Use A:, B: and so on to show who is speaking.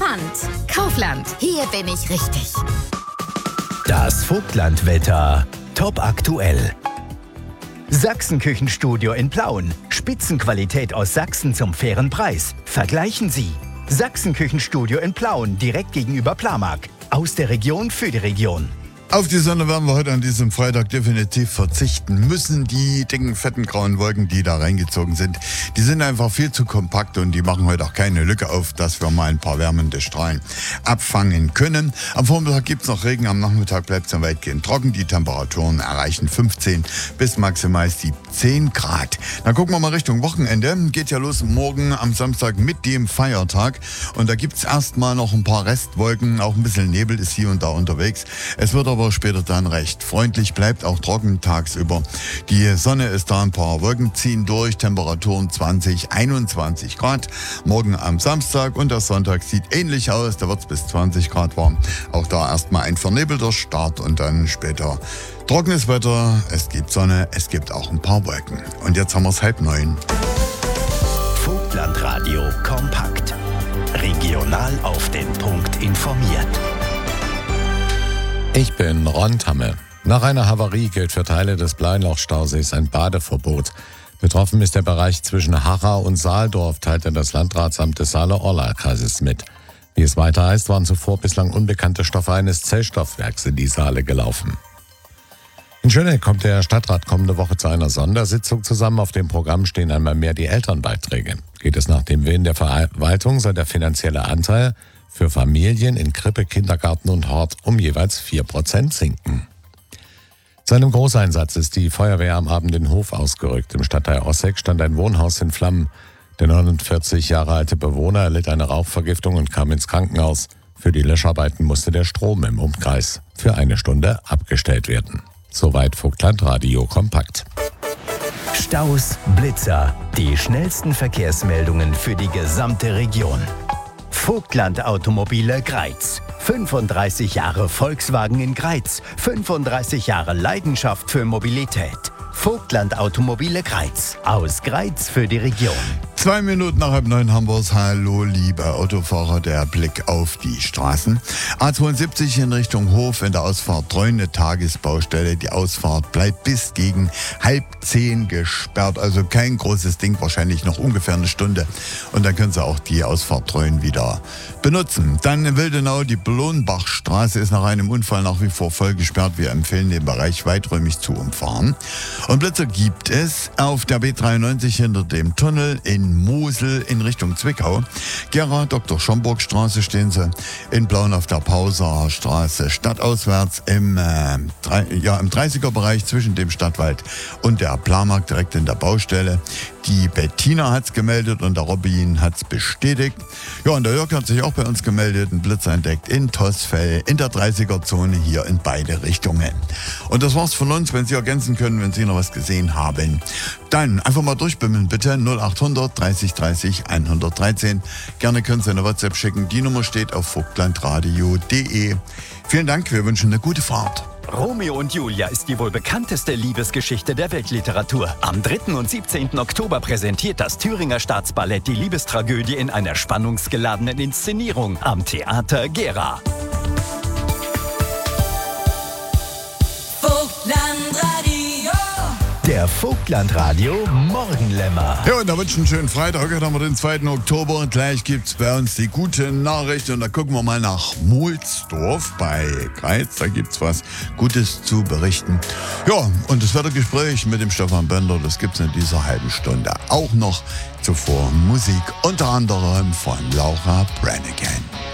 A: Pfand. Kaufland. Hier bin ich richtig.
B: Das Vogtlandwetter. Top aktuell. Sachsen-Küchenstudio in Plauen. Spitzenqualität aus Sachsen zum fairen Preis. Vergleichen Sie. Sachsen-Küchenstudio in Plauen, direkt gegenüber Plamark. Aus der Region für die Region.
C: Auf die Sonne werden wir heute an diesem Freitag definitiv verzichten müssen. Die dicken, fetten, grauen Wolken, die da reingezogen sind, die sind einfach viel zu kompakt und die machen heute auch keine Lücke auf, dass wir mal ein paar wärmende Strahlen abfangen können. Am Vormittag gibt es noch Regen, am Nachmittag bleibt es dann weitgehend trocken. Die Temperaturen erreichen 15 bis maximal 17 Grad. Dann gucken wir mal Richtung Wochenende. Geht ja los morgen am Samstag mit dem Feiertag. Und da gibt es erstmal noch ein paar Restwolken, auch ein bisschen Nebel ist hier und da unterwegs. Es wird aber später dann recht freundlich, bleibt auch trocken tagsüber. Die Sonne ist da, ein paar Wolken ziehen durch, Temperaturen 20, 21 Grad. Morgen am Samstag und der Sonntag sieht ähnlich aus, da wird es bis 20 Grad warm. Auch da erstmal ein vernebelter Start und dann später trockenes Wetter. Es gibt Sonne, es gibt auch ein paar Wolken. Und jetzt haben wir es 8:30.
B: Vogtlandradio kompakt. Regional auf den Punkt informiert.
D: Ich bin Ron Tamme. Nach einer Havarie gilt für Teile des Bleinloch-Stausees ein Badeverbot. Betroffen ist der Bereich zwischen Harrau und Saaldorf, teilte das Landratsamt des Saale-Orla-Kreises mit. Wie es weiter heißt, waren zuvor bislang unbekannte Stoffe eines Zellstoffwerks in die Saale gelaufen. In Schöneck kommt der Stadtrat kommende Woche zu einer Sondersitzung zusammen. Auf dem Programm stehen einmal mehr die Elternbeiträge. Geht es nach dem Willen der Verwaltung, soll der finanzielle Anteil für Familien in Krippe, Kindergarten und Hort um jeweils 4% sinken. Zu einem Großeinsatz ist die Feuerwehr am Abend in Hof ausgerückt. Im Stadtteil Osseck stand ein Wohnhaus in Flammen. Der 49 Jahre alte Bewohner erlitt eine Rauchvergiftung und kam ins Krankenhaus. Für die Löscharbeiten musste der Strom im Umkreis für 1 Stunde abgestellt werden. Soweit Vogtlandradio kompakt.
B: Staus, Blitzer, die schnellsten Verkehrsmeldungen für die gesamte Region. Vogtland Automobile Greiz. 35 Jahre Volkswagen in Greiz. 35 Jahre Leidenschaft für Mobilität. Vogtland Automobile Greiz. Aus Greiz für die Region.
C: 2 Minuten nach 8:30 haben wir es. Hallo, liebe Autofahrer, der Blick auf die Straßen. A72 in Richtung Hof, in der Ausfahrt Treune Tagesbaustelle. Die Ausfahrt bleibt bis gegen 9:30 gesperrt. Also kein großes Ding, wahrscheinlich noch ungefähr 1 Stunde. Und dann können Sie auch die Ausfahrt Treune wieder benutzen. Dann in Wildenau, die Blohnbachstraße ist nach einem Unfall nach wie vor voll gesperrt. Wir empfehlen den Bereich weiträumig zu umfahren. Und Blitzer gibt es auf der B93 hinter dem Tunnel in Mosel in Richtung Zwickau. Gera, Dr. Schomburg-Straße stehen sie. In Plauen auf der Pauser Straße stadtauswärts im 30er-Bereich zwischen dem Stadtwald und der Plamark direkt in der Baustelle. Die Bettina hat es gemeldet und der Robin hat es bestätigt. Ja, und der Jörg hat sich auch bei uns gemeldet, einen Blitzer entdeckt in Tosfeld, in der 30er-Zone hier in beide Richtungen. Und das war's von uns. Wenn Sie ergänzen können, wenn Sie noch was gesehen haben, dann einfach mal durchbimmeln bitte. 0800 30 30 113. Gerne können Sie eine WhatsApp schicken. Die Nummer steht auf vogtlandradio.de. Vielen Dank, wir wünschen eine gute Fahrt.
B: Romeo und Julia ist die wohl bekannteste Liebesgeschichte der Weltliteratur. Am 3. und 17. Oktober präsentiert das Thüringer Staatsballett die Liebestragödie in einer spannungsgeladenen Inszenierung am Theater Gera. Der Vogtlandradio Morgenlämmer.
C: Ja, und da wünschen einen schönen Freitag. Heute haben wir den 2. Oktober und gleich gibt es bei uns die gute Nachricht. Und da gucken wir mal nach Mohlsdorf bei Greiz. Da gibt es was Gutes zu berichten. Ja, und das Wettergespräch mit dem Stefan Bender, das gibt es in dieser halben Stunde. Auch noch zuvor Musik, unter anderem von Laura Branigan.